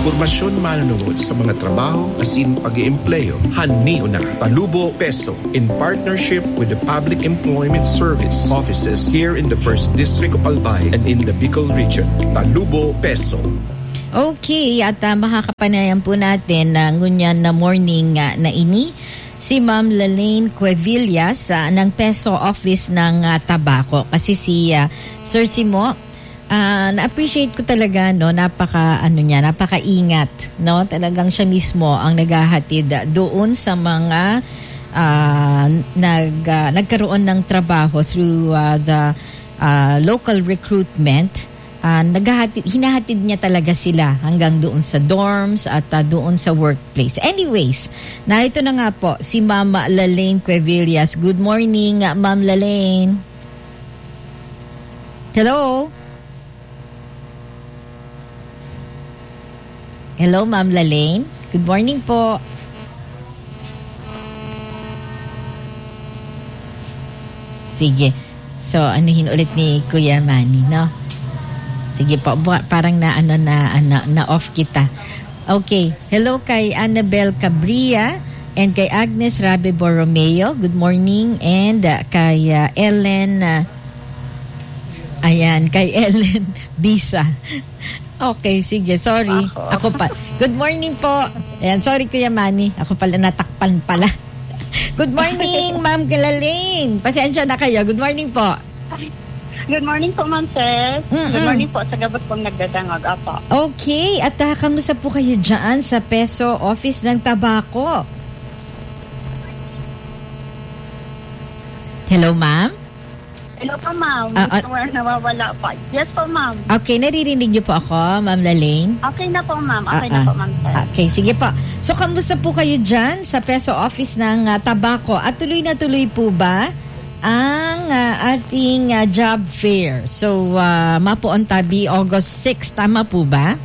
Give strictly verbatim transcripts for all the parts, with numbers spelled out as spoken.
impormasyon manunungod sa mga trabaho asin pag-iempleyo. Haniyo na Talubo Peso in partnership with the Public Employment Service offices here in the first District of Albay and in the Bicol region. Talubo Peso. Okay, at uh, makakapanayan po natin na uh, ngunyan na morning uh, na ini si Ma'am Lalaine Cuevillas uh, ng Peso Office ng uh, Tabaco. Kasi si uh, Sir Simo, uh, na-appreciate ko talaga, no, napaka, ano niya, napaka-ingat, no? Talagang siya mismo ang naghahatid uh, doon sa mga uh, nag, uh, nagkaroon ng trabaho through uh, the uh, local recruitment. Uh, naghahatid, hinahatid niya talaga sila hanggang doon sa dorms at uh, doon sa workplace. Anyways, narito na nga po si Ma'am Lalaine Cuevillas. Good morning, Ma'am Lalaine. Hello? Hello, Ma'am Lalaine. Good morning po. Sige. So, anuhin ulit ni Kuya Manny, no? Sige po, parang na ano na ano, na off kita. Okay. Hello kay Annabel Cabria and kay Agnes Rabe Borromeo. Good morning. And uh, kay uh, Ellen uh, ayan, kay Ellen Bisa. Okay, sige. Sorry. Ako pa. Good morning po. Ayan, sorry Kuya Manny. Ako pala natakpan pala. Good morning, Ma'am Lalaine. Pasensya na kayo. Good morning po. Good morning po, Ma'am Tess. Mm-mm. Good morning po. Sa gabot pong nagdadangag. Apo. Okay. At uh, kamusta po kayo dyan sa Peso Office ng Tabaco? Hello, ma'am? Hello po, ma'am. Uh, uh, nawawala pa. Yes po, ma'am. Okay. Naririnig niyo po ako, Ma'am Lalaine? Okay na po, ma'am. Okay uh, uh, na po, Ma'am Tess. Okay. Sige po. So, kamusta po kayo dyan sa Peso Office ng uh, Tabaco? At tuloy na tuloy po ba ang uh, ating uh, job fair? So, uh, Mapuon Tabi, August sixth, tama po ba?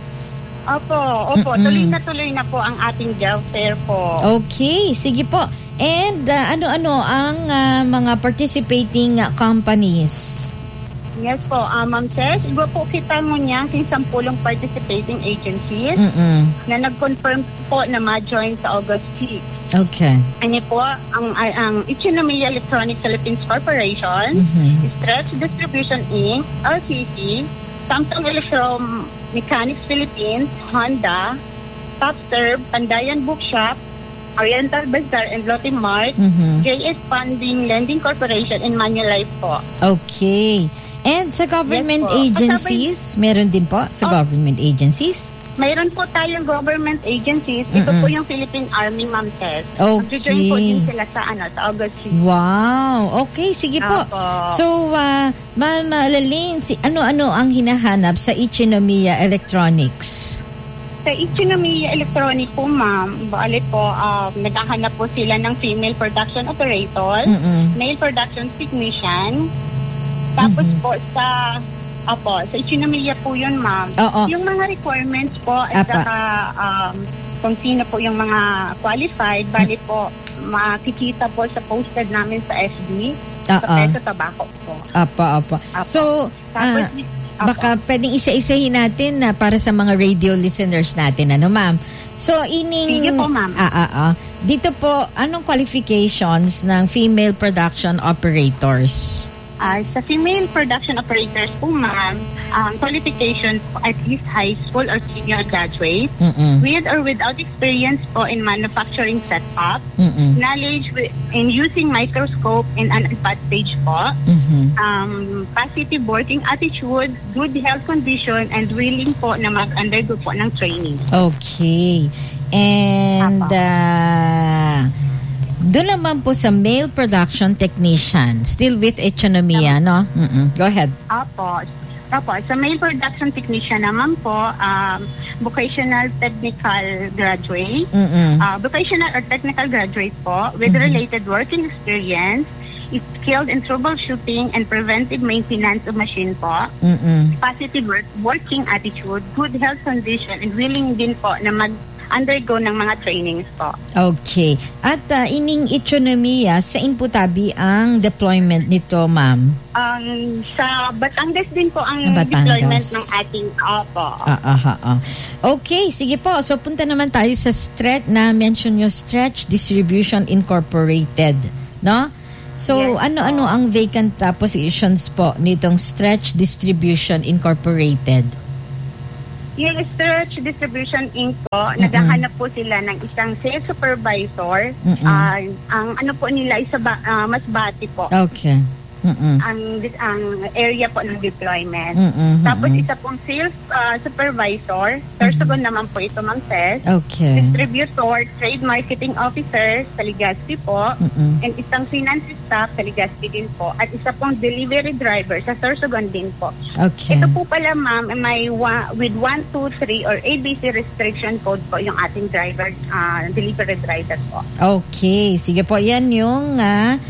Opo, opo. Mm-mm. Tuloy na tuloy na po ang ating job fair po. Okay, sige po. And uh, ano-ano ang uh, mga participating uh, companies? Yes po, uh, Ma'am Tess, iba po kita mo niya king sampulong participating agencies Mm-mm. na nag-confirm po na ma-join sa August sixth. Okay. Ano po, ang, ang Ichinomiya Electronic Philippines Corporation, mm-hmm. Stretch Distribution Incorporated, L T C, Samsung Electromechanics Philippines, Honda, Topserve, Pandayan Bookshop, Oriental Bazaar and Lotte Mart, mm-hmm. J S Funding Lending Corporation, and Manulife po. Okay. And sa government yes, agencies, Kasabay, meron din po sa oh, government agencies? Mayroon po tayong government agencies. Ito Mm-mm. po yung Philippine Army, Ma'am Tess. Okay. Mag-join po din sila sa, ano, sa August sixth. Wow. Okay, sige po. Apo. So, uh, Ma'am Lalaine, si, ano-ano ang hinahanap sa Ichinomiya Electronics? Sa Ichinomiya Electronic po, ma'am, bali po, um, naghahanap po sila ng female production operator, Mm-mm. male production technician, tapos mm-hmm. po sa Apo, sa Ichinomiya po yun, ma'am. Oo. Yung mga requirements po at saka um, kung sino po yung mga qualified, bali po makikita po sa posted namin sa S B, sa Peso Tabaco po. Apo, apo. Apo. So, tapos, uh, baka pwedeng isa-isahin natin na uh, para sa mga radio listeners natin, ano ma'am? So, ining... Sige po, ma'am. Ah, ah, ah. Dito po, anong qualifications ng female production operators? Uh, sa female production operators po, ma'am, um, qualifications po at least high school or senior graduate, Mm-mm. with or without experience po in manufacturing setup, Mm-mm. knowledge with, in using microscope in an advanced stage po, Mm-hmm. um, positive working attitude, good health condition, and willing po na mag-undergo po ng training. Okay. And, uh, doon naman po sa male production technician, still with Ichinomiya, no? Mm-mm. Go ahead. Apo. Apo. Sa male production technician naman po, um, vocational technical graduate, uh, vocational or technical graduate po with mm-hmm. related working experience, is skilled in troubleshooting and preventive maintenance of machine po, Mm-mm. positive work, working attitude, good health condition, and willing din po na mag undergo ng mga trainings po. Okay. At uh, ining ekonomiya, saan po tabi ang deployment nito, ma'am? Um, sa Batangas din po ang Batangas. deployment ng ating opo. Ah, ah, ah, ah. Okay, sige po. So punta naman tayo sa stretch na mention nyo, Stretch Distribution Incorporated, no? So Yes, ano-ano po. ang vacant uh, positions po nitong Stretch Distribution Incorporated? Yung Stretch Distribution Incorporated po, mm-hmm. naghahanap po sila ng isang sales supervisor. Mm-hmm. Uh, ang ano po nila, isa ba, uh, Masbate po. Okay. Mm-mm. Ang ang area po ng deployment. Mm-mm, Tapos mm-mm. isa pong sales uh, supervisor, Sorsogon naman po ito, Ma'am Tess. Okay. Distributor, trade marketing officer sa Legazpi po. Mm-mm. And isang finance staff sa Legazpi din po. At isa pong delivery driver sa Sorsogon din po. Okay. Ito po pala, ma'am, may wa- with one two three or A B C restriction code po yung ating driver, uh, delivery driver po. Okay. Sige po, yan yung uh,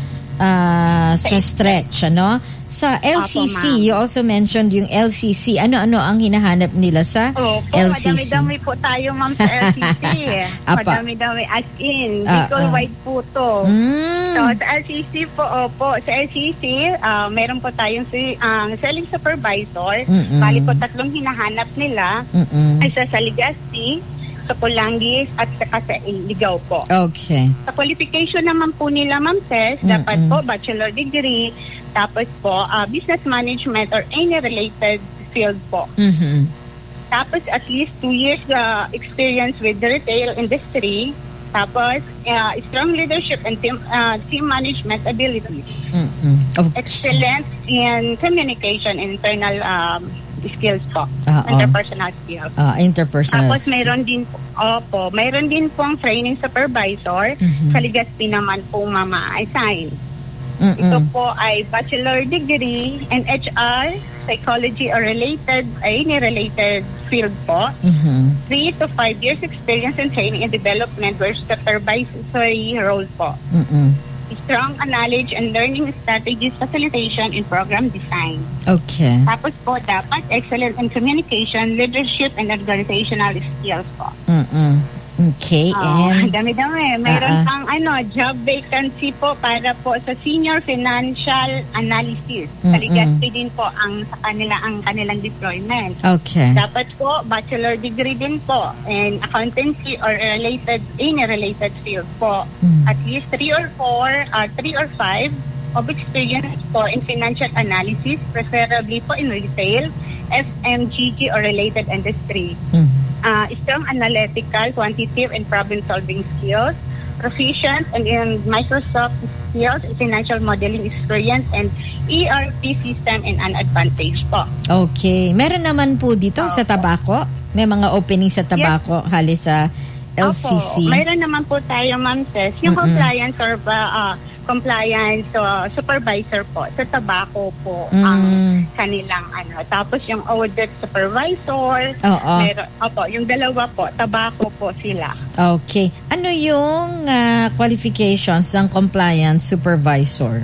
uh, sa stretch, ano? Sa L C C, Opo, you also mentioned yung L C C. Ano-ano ang hinahanap nila sa Oh, po, L C C? madami-dami po tayo, ma'am, sa L C C. Apa. Madami-dami as in. Ah, Bicol-wide po to. Mm. So, sa L C C po, opo, sa L C C, uh, meron po tayong si, um, selling supervisor. Mm-mm. Bali po, tatlong hinahanap nila. Mm-mm. Isa sa Legazpi, sa Pulangis, at saka sa Iligaw po. Okay. Sa qualification naman po nila, Ma'am Tess, Mm-mm. dapat po bachelor degree, tapos po uh, business management or any related field po. Mm-hmm. Tapos at least two years uh, experience with the retail industry. Tapos uh, strong leadership and team, uh, team management abilities. Mm-hmm. Okay. Excellence in communication and internal um, skills po. Ah, oh. Interpersonal skills. Uh, interpersonal. Tapos mayroon din po, opo, mayroon din pong training supervisor. Mhm. Sa Legazpi naman po mama-assign. Mm-mm. Ito po ay bachelor degree in H R, psychology or related, any related field po. Mhm. Three to five years experience in training and development where supervisory role po. Mm-mm. Strong knowledge and learning strategies, facilitation, and program design. Okay. Tapos po, dapat excellent in communication, leadership, and organizational skills po. Mm-mm. Okay. Oh, And dami-dami. Mayroon Ah, ah. pang ano, job vacancy po para po sa senior financial analysis. Sa Mm-mm. Legazpi din po ang sa kanila ang kanilang deployment. okay. Dapat po bachelor degree din po in accountancy or related any related field po. Mm. At least three or four, uh, three or five of experience po in financial analysis, preferably po in retail, F M G G or related industry. Mm. Uh, strong analytical, quantitative, and problem-solving skills, proficient and in Microsoft skills, financial modeling experience, and E R P system and an advantage po. Okay. Meron naman po dito sa Opo. tabako. May mga opening sa tabako halis sa L C C. Opo, mayroon naman po tayo, Ma'am Tess, yung Mm-mm. compliance or uh, compliance uh, supervisor po sa tabako po Mm. ang kanilang ano. Tapos yung audit supervisor, Oo. meron, opo, yung dalawa po, tabako po sila. Okay. Ano yung ah, qualifications ng compliance supervisor?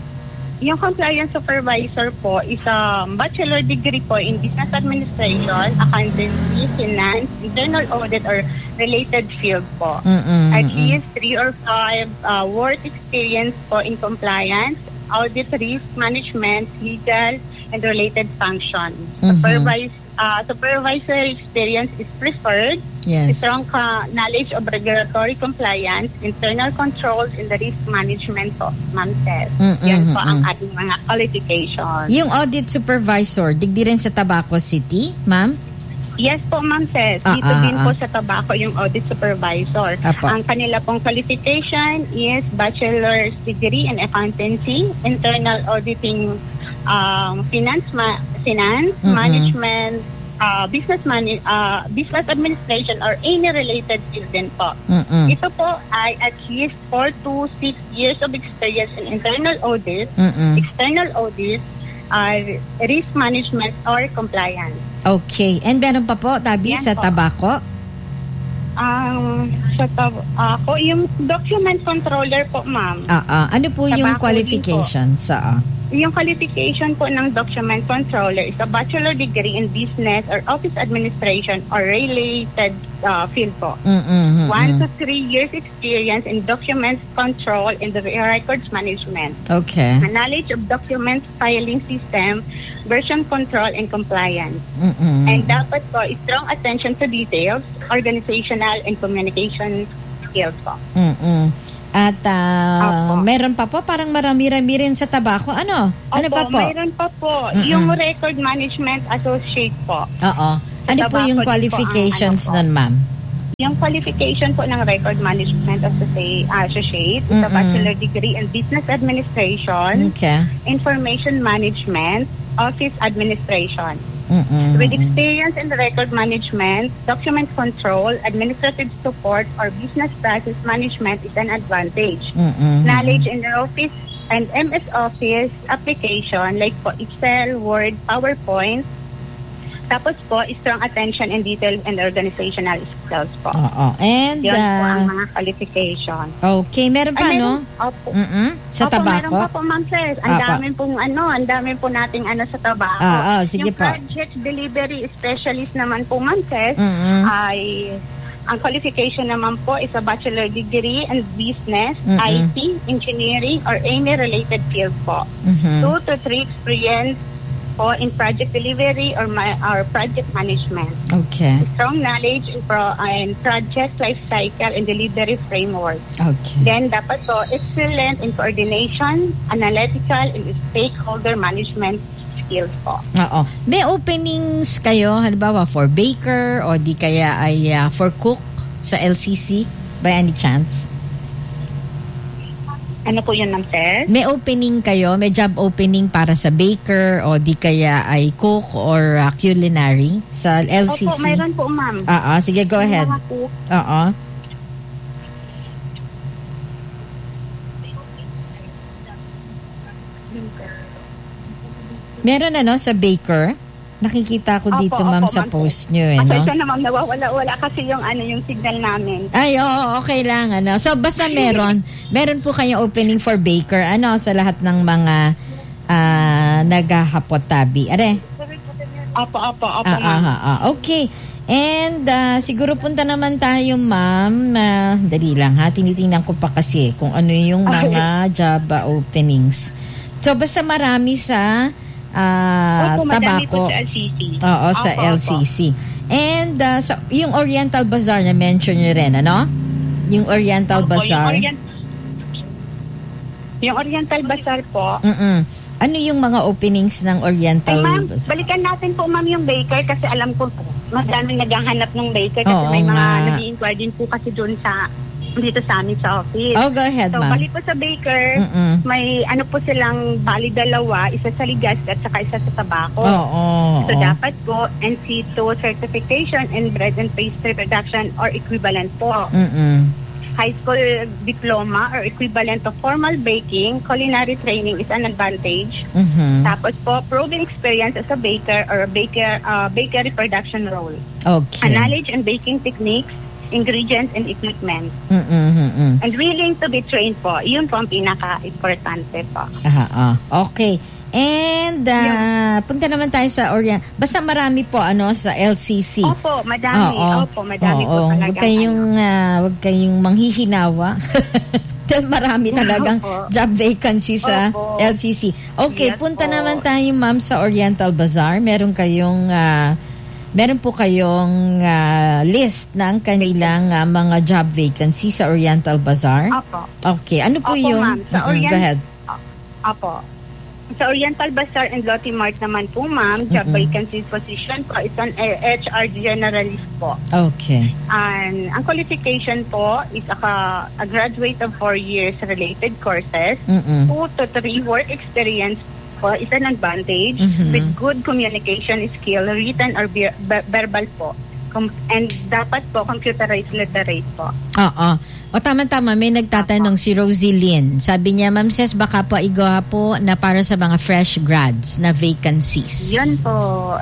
Yung compliance supervisor po is a bachelor degree po in business administration, accountancy, finance, internal audit, or related field po. Mm-mm, At mm-mm. least three or five uh, work experience po in compliance, audit, risk management, legal, and related functions. Mhm. Supervise, uh, supervisory experience is preferred. Yes. Strong ka- knowledge of regulatory compliance, internal controls, and the risk management po, Ma'am Tess. Mm, Yan mm, po mm, ang mm. ating mga qualifications. Yung audit supervisor, digdi rin sa Tabaco City, ma'am? Yes po, Ma'am Tess. Ah, Dito ah, din po ah. sa Tabaco yung audit supervisor. Apa. Ang kanila pong qualification is bachelor's degree in accountancy, internal auditing, um, finance, ma- finance Mm-mm. management, uh, business man- uh, business administration, or any related field din po. Mm-mm. Ito po ay at least four to six years of experience in internal audit, Mm-mm. external audit, uh, risk management, or compliance. Okay. And meron pa po, Tabi, Yan sa po. Tabaco? Um, sa tab- ako, yung document controller po, ma'am. Ah, ah. Ano po yung Tabaco qualifications? Sa ah. Yung qualification po ng document controller is a bachelor degree in business or office administration or related uh, field po. Mm-mm, One to three years experience in document control and the records management. Okay. A knowledge of document filing system, version control, and compliance. Mm-mm. And dapat po, strong attention to details, organizational and communication skills po. Mm-mm. At uh, Opo. meron pa po, parang marami-rami rin sa tabako. Ano? Ano Opo, pa po? mayroon pa po. Mm-mm. Yung record management associate po. Oo. Ano po tabako yung din po qualifications ang ano po. nun, ma'am? Yung qualification po ng record management associate, associate is a Mm-mm. bachelor degree in business administration, Okay. information management, office administration. Mm-mm. With experience in record management, document control, administrative support, or business process management is an advantage. Mm-mm. Knowledge in the Office and M S Office application like po Excel, Word, PowerPoint. Tapos po, strong attention in detail and organizational skills po. Oo. And, Yun po ang uh, mga qualification. okay, meron pa, Ay, no? meron- Opo. Mm-mm. Sa Opo, meron tabako? pa po, ma'am Ces. Ang Opo. dami pong ano, ang dami po nating ano sa tabako. Ah, ah, sige yung po. project delivery specialist naman po, ma'am Ces, Mm-mm. ay ang qualification naman po is a bachelor degree in business, Mm-mm. I T, engineering, or any related field po. Mhm. Two to three experience po in project delivery or ma- or project management. Okay. Strong knowledge in, pro- in project life cycle and delivery framework. Okay. Then dapat po excellent in coordination, analytical, and stakeholder management skills po. Oo. May openings kayo, halimbawa for baker o di kaya ay uh, for cook sa L C C by any chance? Ano po yun, ma'am Sir? May opening kayo, may job opening para sa baker o di kaya ay cook or uh, culinary sa L C C? Opo, mayroon po, ma'am. Oo, sige, go ahead. Mga cook. Oo. Meron ano sa baker? Nakikita ko dito, Opo, ma'am, opo, sa ma'am. post nyo, eh, Pasensya no? na, ma'am, nawawala-wala kasi yung ano yung signal namin. Ay, oo, okay lang, ano. So, basta meron, meron po kayong opening for baker, ano, sa lahat ng mga uh, naghahapot tabi. Are? Opo, opo, opo, Ah, ma'am. ah, ah, ah. Okay. And uh, siguro punta naman tayo, ma'am. Uh, dali lang, ha? Tinitingnan ko pa kasi kung ano yung mga job uh, openings. So, basta marami sa uh, Opo, madami tabako. po sa L C C. Oo, sa Opo, L C C. And uh, so, yung Oriental Bazaar na mention nyo rin, ano? Yung Oriental Opo, Bazaar. Yung, Orient- yung Oriental Bazaar po. Mm-mm. Ano yung mga openings ng Ay, Oriental ma'am, Bazaar? balikan natin po, ma'am, yung baker kasi alam ko po, madaming naghahanap ng baker kasi Oo may mga nga. nag-i-inquire din po kasi doon sa dito sa amin sa office. Oh, go ahead, So, ma'am. balik po sa baker, Mm-mm. may ano po silang bali dalawa, isa sa ligas at saka isa sa tabako. Oo. So, oo. dapat po N C two certification in bread and pastry production or equivalent po. Mm-mm. High school diploma or equivalent of formal baking, culinary training is an advantage. Mhm. Tapos po, proven experience as a baker or a baker, uh, bakery production role. Okay. A knowledge in baking techniques, ingredients, and equipment. Mm-mm, mm-mm. And willing to be trained po. Yun po ang pinaka-importante po. Aha, ah. Okay. And uh, punta naman tayo sa Orient. Basta marami po ano sa L C C. Opo, madami. Oo. Opo, madami po Oo. talaga. Huwag kayong, ah, huwag kayong manghihinawa. Dahil marami talagang Opo. job vacancy sa Opo. L C C. Okay, Yes punta po. naman tayo, ma'am, sa Oriental Bazaar. Meron kayong, ah, meron po kayong ah, list ng kanilang ah, mga job vacancy sa Oriental Bazaar. Opo. Okay, ano po Opo, yung... ma'am. Sa Mm-mm, Orient- go ahead. Opo. Sa Oriental Bazaar and Lotte Mart naman po, ma'am, job Mm-mm. vacancies position po is an H R generalist po. Okay. And ang qualification po is a, a graduate of four years related courses, Mm-mm. two to three work experience po is an advantage Mhm. with good communication skill, written or ver- ver- verbal po. Com- and dapat po computerized literate po. Oo. O tama-tama, may nagtatanong si Rosie Lynn. Sabi niya, Ma'am Ces, baka po igawa po na para sa mga fresh grads na vacancies. Yun po.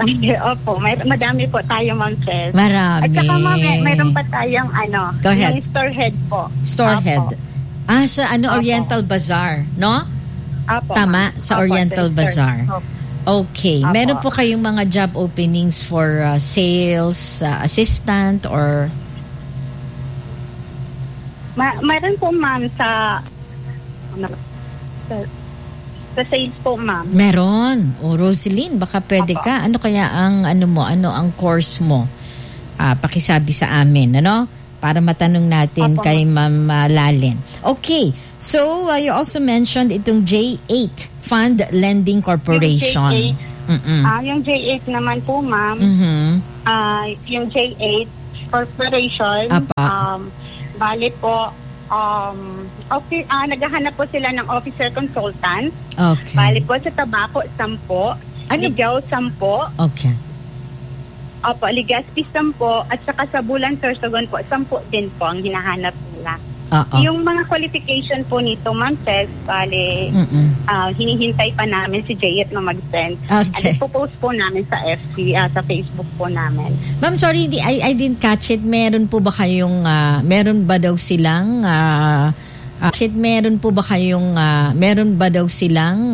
Opo, may, madami po tayo, Ma'am Ces. Marami. At saka, ma'am, may, mayroon pa tayong ano, Go ahead. yung store head po. Store head. Opo. Ah, sa ano, Opo. Oriental Bazaar, no? Apo, Tama, ma'am. sa Apo, Oriental sir. Bazaar. Opo. Okay. Apo. Meron po kayong mga job openings for uh, sales uh, assistant or... Ma- meron po, ma'am, sa, ano, sa, sa sales po, ma'am. Meron. O, Roseline, baka pwede Apo. ka. Ano kaya ang, ano mo, ano ang course mo? Ah, pakisabi sa amin, ano? Para matanong natin Apo. kay Ma'am uh, Lalin. Okay. So, uh, you also mentioned itong J eight Fund Lending Corporation. Yung J eight, Mm-mm. ah, yung J eight naman po, ma'am, Mhm. ah, yung J eight Corporation, Apa. um, bali po, um, okay, ah, naghahanap po sila ng officer consultant. Okay. Bali po sa tabako, sampo. Ano? Ligaw, sampo. Okay. Opo, Ligaspi, sampo. At saka sa Bulan Sorsogon po, sampo din po ang hinahanap nila. Oo. Yung mga qualification po nito, Ma'am Tess, bali, Mm-mm. ah, hinihintay pa namin si Jayet na mag-send. Okay. At ipopost po namin sa F C, ah, sa Facebook po namin. Ma'am, sorry, di, I, I didn't catch it. Meron po ba kayong, ah, meron ba daw silang, ah, ah, shit, meron po ba kayong, ah, meron ba daw silang